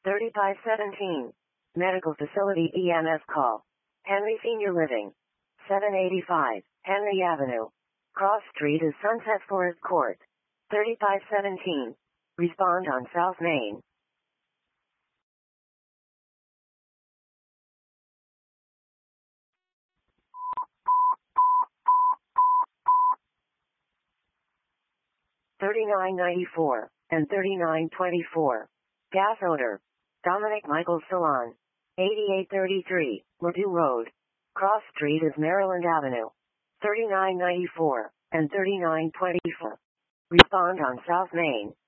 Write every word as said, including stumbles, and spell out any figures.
thirty-five seventeen. Medical Facility E M S call. Henry Senior Living. seven eighty-five. Henry Avenue. Cross Street is Sunset Forest Court. thirty-five seventeen. Respond on South Main. thirty-nine ninety-four and thirty-nine twenty-four. Gas odor. Dominic Michael Salon. eighty-eight thirty-three, Ladue Road. Cross Street is Maryland Avenue. thirty-nine ninety-four and thirty-nine twenty-four. Respond on South Main.